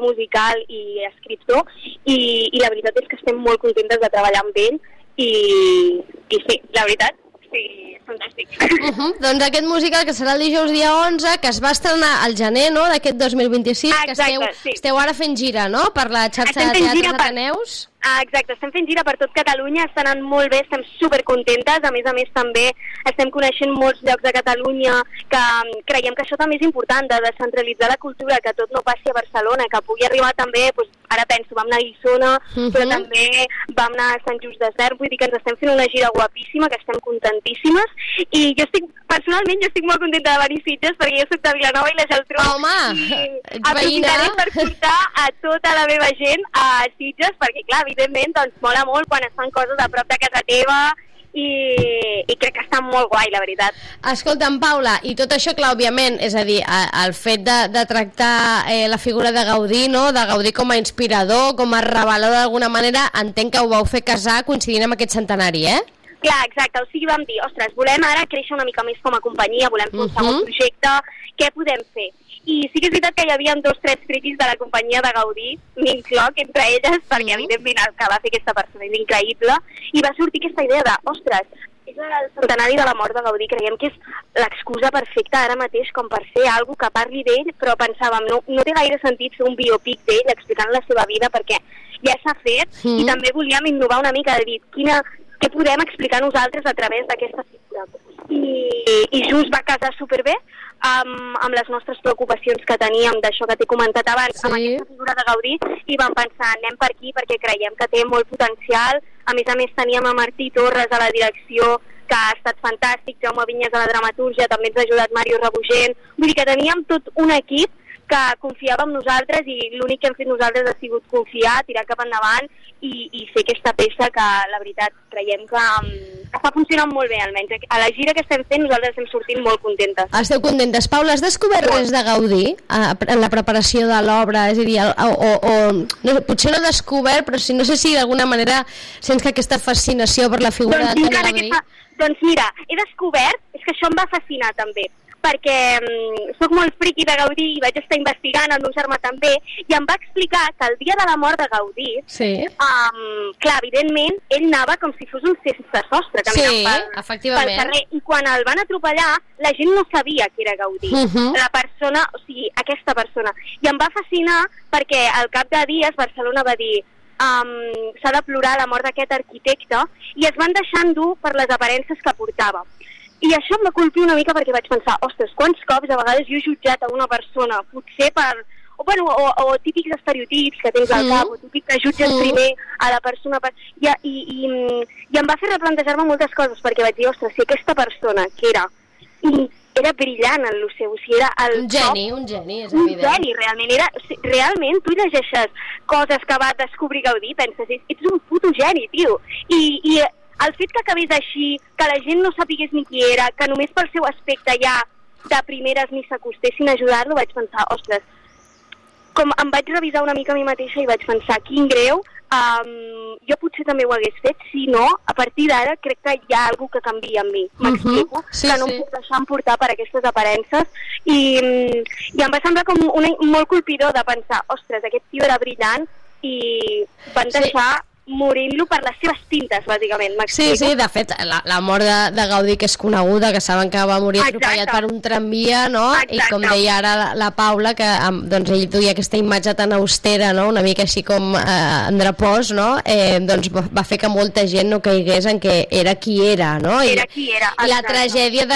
musical i escriptor, i la veritat és que estem molt contentes de treballar amb ell, i sí, la veritat, sí, fantàstic. Doncs aquest musical que serà el dijous dia 11, que es va estrenar al gener, no?, d'aquest 2026, que esteu ara fent gira, no?, per la xarxa de teatres Ateneus. Exacte, estem fent gira per tot Catalunya, està anant molt bé, estem supercontentes, a més també estem coneixent molts llocs de Catalunya, que creiem que això també és important, de descentralitzar la cultura, que tot no passi a Barcelona, que pugui arribar també, doncs, ara penso, vam anar a Guissona, però també vam anar a Sant Just Desvern, vull dir que ens estem fent una gira guapíssima, que estem contentíssimes, i personalment jo estic molt contenta de venir a Sitges, perquè jo soc de Vilanova i la Geltrú. Home, aprofitaré per portar a tota la meva gent a Sitges, perquè clar, evidentment, doncs mola molt quan es fan coses a prop de casa teva i crec que està molt guai, la veritat. Escolta'm, Paula, i tot això, clar, òbviament, és a dir, el fet de tractar la figura de Gaudí, no?, de Gaudí com a inspirador, com a revelador d'alguna manera, entenc que ho vau fer casar coincidint amb aquest centenari, Clar, exacte, o sigui, vam dir, ostres, volem ara créixer una mica més com a companyia, volem fer un segon projecte, què podem fer? I sí que és veritat que hi havia 2 trets friquis de la companyia de Gaudí, m'incloc entre elles, perquè evidentment el que va fer aquesta persona és increïble, i va sortir aquesta idea de, ostres, és el centenari de la mort de Gaudí, creiem que és l'excusa perfecta ara mateix com per fer alguna que parli d'ell, però pensàvem, no té gaire sentit fer un biopic d'ell explicant la seva vida, perquè ja s'ha fet, i també volíem innovar una mica, de dir, què podem explicar nosaltres a través d'aquesta figura. I just va casar superbé amb les nostres preocupacions que teníem d'això que t'he comentat abans, amb aquesta figura de Gaudí, i vam pensar, anem per aquí perquè creiem que té molt potencial. A més teníem a Martí Torres a la direcció, que ha estat fantàstic, Jaume Vinyes a la dramatúrgia, també ens ha ajudat Mario Rebugent, vull dir que teníem tot un equip que confiava en nosaltres, i l'únic que hem fet nosaltres ha sigut confiar, tirar cap endavant i fer aquesta peça que la veritat creiem que està funcionant molt bé, almenys. A la gira que estem fent nosaltres estem sortint molt contentes. Esteu contentes. Paula, has descobert res de Gaudí en la preparació de l'obra? És a dir, no, potser no he descobert, però no sé si d'alguna manera sents que aquesta fascinació per la figura de Gaudí... Doncs mira, he descobert, és que això em va fascinar també, perquè sóc molt friqui de Gaudí i vaig estar investigant, el meu germà també, i em va explicar que el dia de la mort de Gaudí, clar, evidentment, ell anava com si fos un sense sostre, caminant pel carrer, i quan el van atropellar, la gent no sabia que era Gaudí, la persona, o sigui, aquesta persona. I em va fascinar perquè al cap de dies Barcelona va dir s'ha de plorar la mort d'aquest arquitecte, i es van deixar endur per les aparences que portava. I això em va colpir una mica perquè vaig pensar, ostres, quants cops a vegades jo he jutjat a una persona, potser o típics estereotips que tens al cap, o típics que jutges primer a la persona, i em va fer replantejar-me moltes coses, perquè vaig dir, ostres, si aquesta persona que era brillant en el seu, o sigui, era un geni, és evident. Un geni, realment, tu llegeixes coses que va descobrir Gaudí, penses, ets un puto geni, tio, i el fet que acabés així, que la gent no sapigués ni qui era, que només pel seu aspecte ja de primeres ni s'acostessin a ajudar-lo, vaig pensar, ostres, com em vaig revisar una mica a mi mateixa i vaig pensar, quin greu, jo potser també ho hagués fet, si no, a partir d'ara crec que hi ha alguna que canvia en mi, m'explico, que no em puc deixar emportar per aquestes aparences, i em va semblar com molt colpidor de pensar, ostres, aquest tio era brillant i van deixar morint-lo per les seves tintes, bàsicament, m'explico? Sí, de fet, la mort de Gaudí, que és coneguda, que saben que va morir atropellat per un tramvia, no? I com deia ara la Paula, que doncs ell duia aquesta imatge tan austera, no? Una mica així com andrepós, no? Doncs va fer que molta gent no caigués en que era qui era, no? Era qui era, i la tragèdia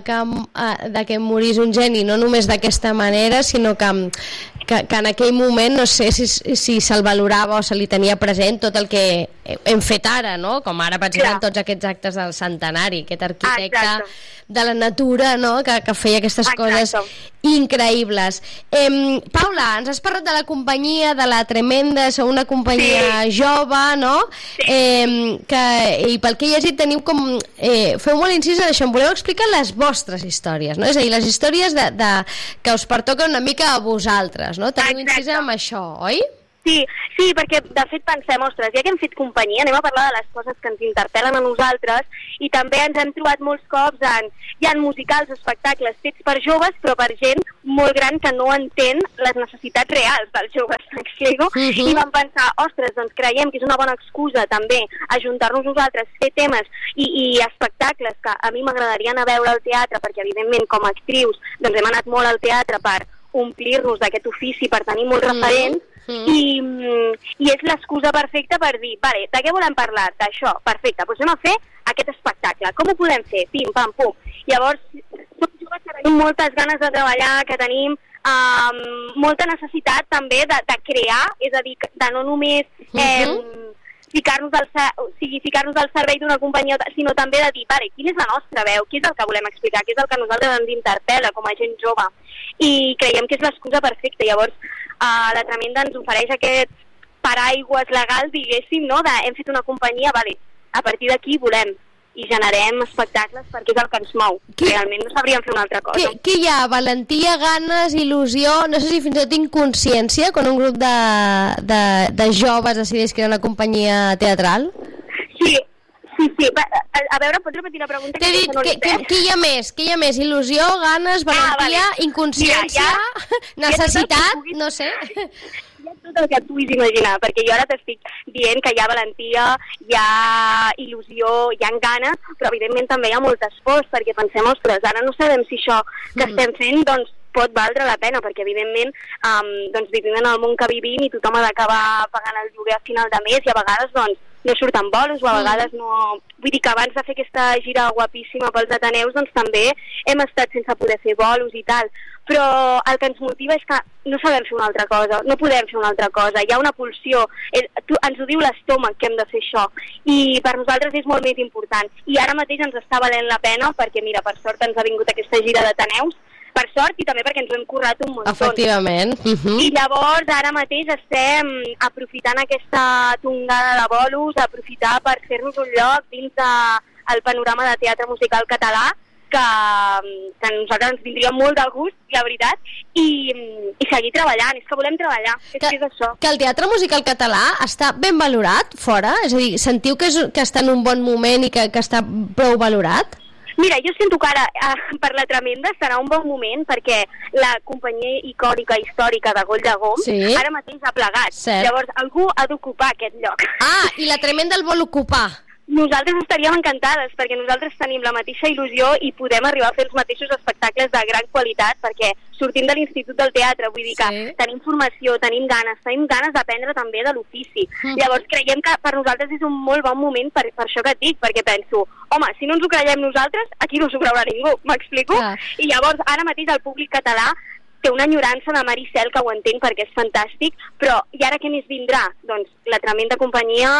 de que morís un geni, no només d'aquesta manera, sinó que en aquell moment no sé si se'l valorava o se li tenia present tot el que hem fet ara, no? Com ara, per exemple, tots aquests actes del centenari, aquest arquitecte de la natura, no? Que feia aquestes coses increïbles. Paula, ens has parlat de la companyia, de la Tremenda, sou una companyia jove, no? I pel que he llegit teniu com... feu molt incís en això, em voleu explicar les vostres històries, no? És a dir, les històries que us pertoquen una mica a vosaltres, no? Teniu incís en això, oi? Sí, Sí, perquè de fet pensem, ostres, ja que hem fet companyia, anem a parlar de les coses que ens interpel·len a nosaltres, i també ens hem trobat molts cops hi ha musicals, espectacles fets per joves, però per gent molt gran que no entén les necessitats reals dels joves, m'explico? I vam pensar, ostres, doncs creiem que és una bona excusa també ajuntar-nos nosaltres, fer temes i espectacles que a mi m'agradaria anar a veure al teatre, perquè evidentment com a actrius doncs hem anat molt al teatre per omplir-nos d'aquest ofici, per tenir molts referents, i és l'excusa perfecta per dir, vale, de què volem parlar? D'això, perfecte, doncs anem a fer aquest espectacle. Com ho podem fer? Pim, pam, pum. Llavors, som joves que tenim moltes ganes de treballar, que tenim molta necessitat també de crear, és a dir, de no només ficar-nos al servei d'una companyia, sinó també de dir, vale, quina és la nostra veu, què és el que volem explicar, què és el que a nosaltres ens interpel·la com a gent jove. I creiem que és l'excusa perfecta. Llavors, la Tremenda ens ofereix aquest paraigües legal, diguéssim, no? Hem fet una companyia, vale, a partir d'aquí volem i generem espectacles perquè és el que ens mou. Realment no sabríem fer una altra cosa. Què hi ha? Valentia, ganes, il·lusió, no sé si fins i tot inconsciència quan un grup de joves decideix crear una companyia teatral? Sí. A veure, pots repetir la pregunta? T'he dit, què hi ha més? Què hi ha més? Il·lusió, ganes, valentia, inconsciència, necessitat, no sé. Hi ha tot el que et puguis imaginar, perquè jo ara t'estic dient que hi ha valentia, hi ha il·lusió, hi ha ganes, però evidentment també hi ha molt esforç, perquè pensem, ostres, ara no sabem si això que estem fent, doncs, pot valdre la pena, perquè evidentment doncs vivim en el món que vivim i tothom ha d'acabar pagant el lloguer a final de mes i a vegades doncs no surten bolos o a vegades no... Vull dir que abans de fer aquesta gira guapíssima pels Ateneus doncs també hem estat sense poder fer bolos i tal, però el que ens motiva és que no sabem fer una altra cosa, no podem fer una altra cosa, hi ha una pulsió, ens ho diu l'estómac que hem de fer això, i per nosaltres és molt més important, i ara mateix ens està valent la pena perquè mira, per sort ens ha vingut aquesta gira d'Ateneus, per sort i també perquè ens ho hem currat un munt. Efectivament. I llavors ara mateix estem aprofitant aquesta tongada de bolos, aprofitar per fer-nos un lloc dins del panorama de teatre musical català que a nosaltres ens vindria molt de gust, la veritat, i seguir treballant, és que volem treballar, que és això. Que el teatre musical català està ben valorat fora? És a dir, sentiu que està en un bon moment i que està prou valorat? Mira, jo sento que ara, per la Tremenda, serà un bon moment perquè la companyia icònica històrica de Goll de Gom ara mateix ha plegat. Llavors, algú ha d'ocupar aquest lloc. Ah, i la Tremenda el vol ocupar. Nosaltres estaríem encantades perquè nosaltres tenim la mateixa il·lusió i podem arribar a fer els mateixos espectacles de gran qualitat perquè sortim de l'Institut del Teatre, vull dir que tenim formació, tenim ganes d'aprendre també de l'ofici. Llavors creiem que per nosaltres és un molt bon moment per això que et dic, perquè penso, home, si no ens ho creiem nosaltres, aquí no s'ho creurà ningú, m'explico? I llavors ara mateix el públic català té una enyorança de mar i cel que ho entenc perquè és fantàstic, però i ara què més vindrà? Doncs la Tremenda companyia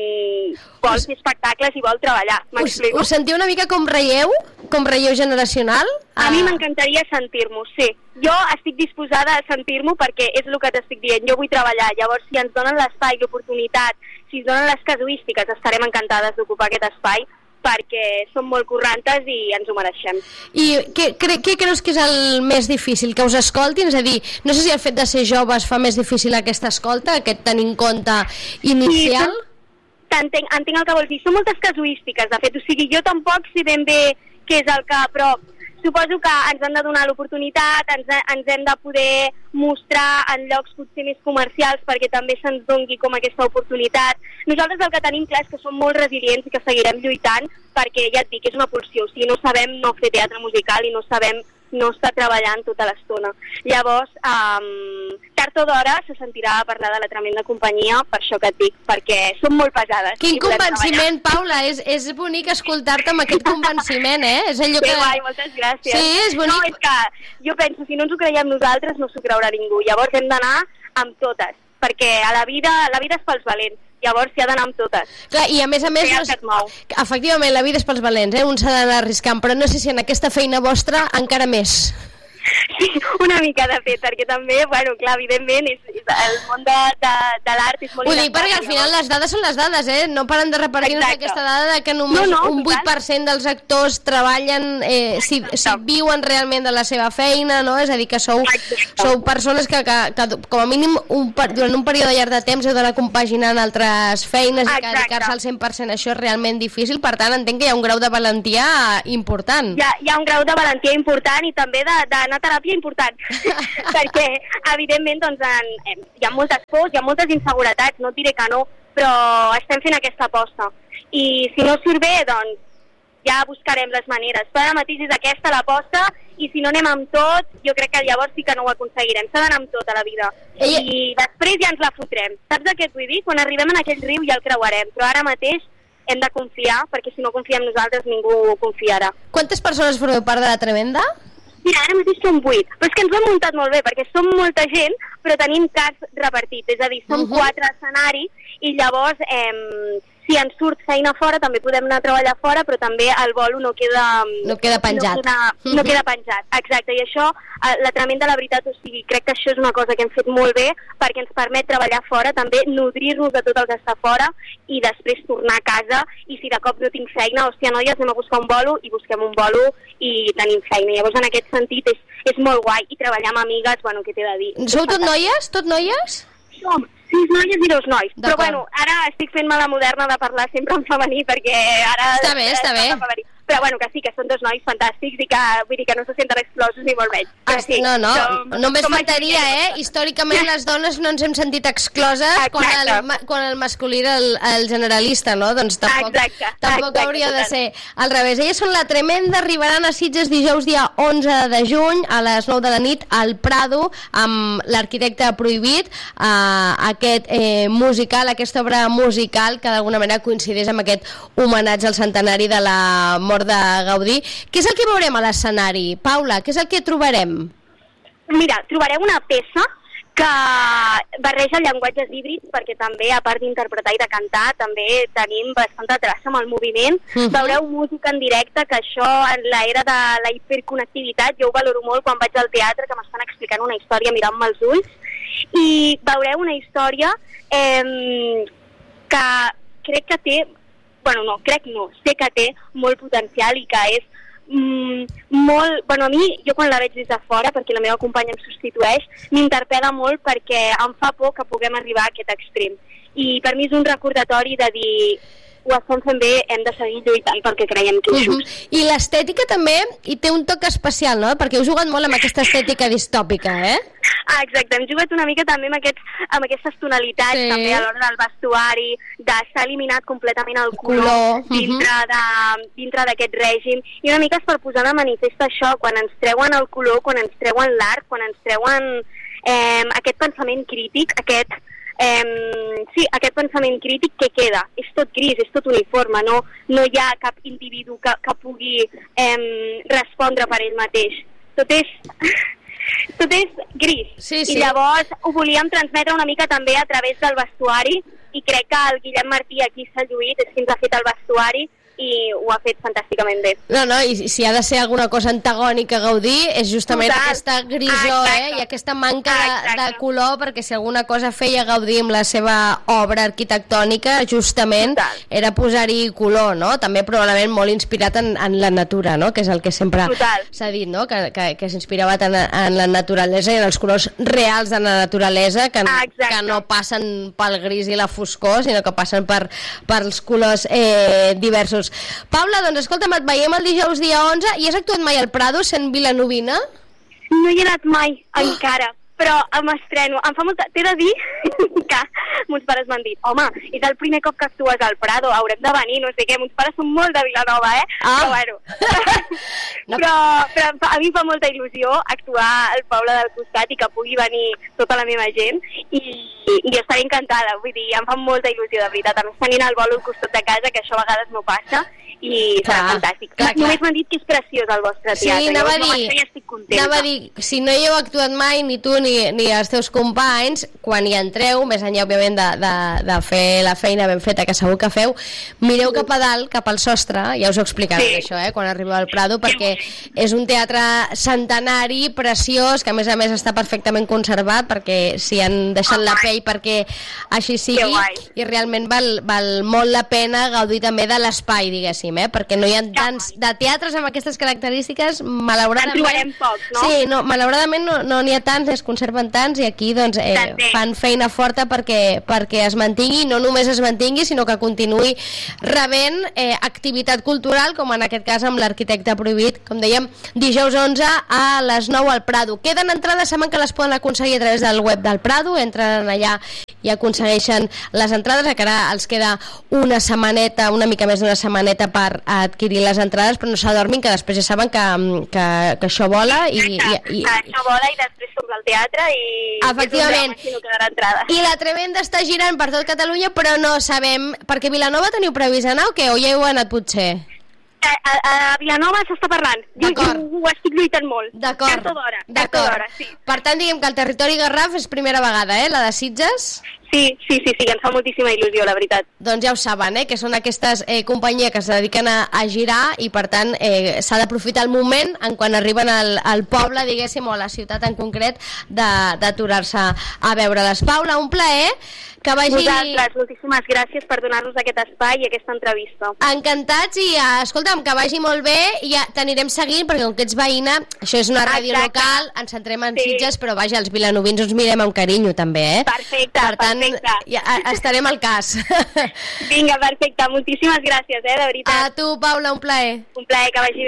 vol fer espectacles i vol treballar, m'explico? Us sentiu una mica com relleu? Com relleu generacional? A mi m'encantaria sentir-m'ho, sí. Jo estic disposada a sentir-m'ho perquè és el que t'estic dient, jo vull treballar, llavors si ens donen l'espai, l'oportunitat, si ens donen les casuístiques, estarem encantades d'ocupar aquest espai, perquè som molt currantes i ens ho mereixem. I què creus que és el més difícil? Que us escoltin? És a dir, no sé si el fet de ser joves fa més difícil aquesta escolta, aquest tenir en compte inicial? Sí, entenc el que vols dir. Són moltes casuístiques, de fet. O sigui, jo tampoc sé ben bé què és el que... Però suposo que ens han de donar l'oportunitat, ens hem de poder mostrar en llocs potser més comercials perquè també se'ns doni com aquesta oportunitat. Nosaltres el que tenim clar és que som molt resilients i que seguirem lluitant perquè, ja et dic, és una pulsió. O sigui, no sabem no fer teatre musical i no sabem no estar treballant tota l'estona. Llavors, tard o d'hora se sentirà a parlar de la Tremenda companyia, per això que et dic, perquè som molt pesades. Quin convenciment, Paula, és bonic escoltar-te amb aquest convenciment, És allò que... Guai, moltes gràcies. Sí, és bonic. No, és que jo penso, si no ens ho creiem nosaltres, no s'ho creurà ningú. Llavors hem d'anar amb totes, perquè a la vida és pels valents. Llavors s'hi ha d'anar amb totes. Clar, i a més, efectivament, la vida és pels valents, un s'ha d'anar arriscant, però no sé si en aquesta feina vostra encara més. Sí, una mica de fet, perquè també, bueno, clar, evidentment, el món de l'art és molt... Ho dic perquè al final les dades són les dades, no paren de repetir-nos aquesta dada de que només un 8% dels actors treballen, si viuen realment de la seva feina, no? És a dir, que sou persones que com a mínim durant un període llarg de temps heu d'anar compaginant altres feines i que dedicar-se al 100% això és realment difícil, per tant entenc que hi ha un grau de valentia important. Hi ha un grau de valentia important i també d'anar a teràpia important, perquè evidentment doncs, hi ha moltes pors, hi ha moltes inseguretats, no et diré que no, però estem fent aquesta aposta i si no surt bé doncs ja buscarem les maneres, però ara mateix és aquesta l'aposta i si no anem amb tot jo crec que llavors sí que no ho aconseguirem, s'ha d'anar amb tot a la vida i després ja ens la fotrem, saps què et vull dir? Quan arribem en aquell riu ja el creuarem, però ara mateix hem de confiar, perquè si no confiem nosaltres ningú confiarà. Quantes persones formeu part de la Tremenda? Mira, ara mateix som 8, però és que ens ho hem muntat molt bé, perquè som molta gent, però tenim caps repartits, és a dir, som 4 escenaris i llavors si ens surt feina fora també podem anar a treballar fora, però també el bolo no queda penjat. No queda penjat, exacte, i això, la Tremenda, la veritat, o sigui, crec que això és una cosa que hem fet molt bé perquè ens permet treballar fora, també nodrir-nos de tot el que està fora i després tornar a casa i si de cop no tinc feina, hòstia, noies, anem a buscar un bolo i busquem un bolo i tenim feina. Llavors, en aquest sentit, és molt guai i treballar amb amigues, bueno, què t'he de dir? Sou tot noies? Tot noies? Som 6 noies i 2 nois, però bueno, ara estic fent-me la moderna de parlar sempre en femení perquè ara... Està bé. Però bueno, que sí, que són 2 nois fantàstics i que vull dir que no se senten exclosos ni molt menys. Sí, només faltaria, històricament les dones no ens hem sentit excloses quan el masculí era el generalista, no? Doncs tampoc hauria de ser al revés. Elles són la Tremenda, arribaran a Sitges dijous dia 11 de juny a les 9 de la nit al Prado amb l'Arquitecte Prohibit, aquest musical, aquesta obra musical que d'alguna manera coincideix amb aquest homenatge al centenari de la mort de Gaudí. Què és el que veurem a l'escenari? Paula, què és el que trobarem? Mira, trobareu una peça que barreja llenguatges híbrids perquè també, a part d'interpretar i de cantar, també tenim bastanta traça amb el moviment. Veureu música en directe, que això en l'era de la hiperconnectivitat jo ho valoro molt quan vaig al teatre, que m'estan explicant una història mirant-me els ulls, i veureu una història que crec que té sé que té molt potencial i que és molt... Bueno, a mi, jo quan la veig des de fora, perquè la meva companya em substitueix, m'interpel·la molt perquè em fa por que puguem arribar a aquest extrem. I per mi és un recordatori de dir ho estem fent bé, hem de seguir lluitant perquè creiem que és just. I l'estètica també hi té un toc especial, no? Perquè heu jugat molt amb aquesta estètica distòpica, Exacte, hem jugat una mica també amb aquestes tonalitats, també a l'hora del vestuari, s'ha eliminat completament el color dintre d'aquest règim, i una mica és per posar de manifest això, quan ens treuen el color, quan ens treuen l'art, quan ens treuen aquest pensament crític, aquest pensament crític que queda, és tot gris, és tot uniforme, no hi ha cap individu que pugui respondre per ell mateix, tot és gris. I llavors ho volíem transmetre una mica també a través del vestuari i crec que el Guillem Martí aquí s'ha lluït, és qui ens ha fet el vestuari i ho ha fet fantàsticament bé. I si ha de ser alguna cosa antagònica a Gaudí és justament aquesta grisor, i aquesta manca de color, perquè si alguna cosa feia Gaudí amb la seva obra arquitectònica justament era posar-hi color, no? També probablement molt inspirat en la natura, no? Que és el que sempre s'ha dit, no? Que s'inspirava tant en la naturalesa i en els colors reals de la naturalesa que no passen pel gris i la foscor, sinó que passen pels colors diversos. Paula, doncs escolta'm, et veiem el dijous dia 11 i has actuat mai al Prado sent vilanovina? No hi he anat mai, encara, però m'estreno. Em fa molta... T'he de dir que mons pares m'han dit, home, és el primer cop que actues al Prado, haurem de venir, no sé què, mons pares són molt de Vilanova, però bueno. Però a mi em fa molta il·lusió actuar al Paula del costat i que pugui venir tota la meva gent i jo estaré encantada, vull dir, em fa molta il·lusió, de veritat, a més tenint el bolo al costat de casa, que això a vegades no passa, i serà fantàstic. Només m'han dit que és preciós el vostre teatre. Sí, anava a dir, si no hi heu actuat mai, ni tu ni els teus companys, quan hi entreu, més enllà, òbviament, de fer la feina ben feta, que segur que feu, mireu cap a dalt, cap al sostre, ja us ho explicaré això, quan arribeu al Prado, perquè és un teatre centenari, preciós, que a més està perfectament conservat, perquè s'hi han deixat la pell perquè així sigui, i realment val molt la pena gaudir també de l'espai, diguéssim, perquè no hi ha tants de teatres amb aquestes característiques, malauradament... En trobarem pocs, no? Sí, malauradament no n'hi ha tants, es conserven tants, i aquí doncs fan feina forta perquè es mantingui, no només es mantingui, sinó que continuï rebent activitat cultural, com en aquest cas amb l'Arquitecte Prohibit, com dèiem, dijous 11 a les 9 al Prado. Queden entrades, saben que les poden aconseguir a través del web del Prado, entren allà i aconsegueixen les entrades, que ara els queda una setmaneta, una mica més d'una setmaneta per adquirir les entrades, però no s'adormin, que després ja saben que això vola i això vola i després s'omple el teatre i efectivament, no quedarà entrades. I la Tremenda està girant per tot Catalunya, però no sabem, perquè Vilanova teniu previst anar o què? O ja heu anat potser? A Vilanova s'està parlant. Jo ho estic lluitant molt. D'acord. Tard o d'hora, sí. Per tant, diguem que el territori Garraf és primera vegada, la de Sitges? Sí, ens fa moltíssima il·lusió, la veritat. Doncs ja ho saben, que són aquestes companyies que es dediquen a girar i per tant s'ha d'aprofitar el moment en quan arriben al poble, diguéssim, o a la ciutat en concret, d'aturar-se a veure-les. Paula, un plaer. Que vagi... Vosaltres, moltíssimes gràcies per donar-nos aquest espai i aquesta entrevista. Encantats i, escolta'm, que vagi molt bé i ja t'anirem seguint, perquè com que ets veïna, això és una ràdio local, ens centrem en Sitges, però vaja, els vilanovins ens mirem amb carinyo també, Perfecte, per tant, ja estarem al cas. Vinga, perfecte, moltíssimes gràcies, de veritat. A tu, Paula, un plaer. Un plaer, que vagi bé.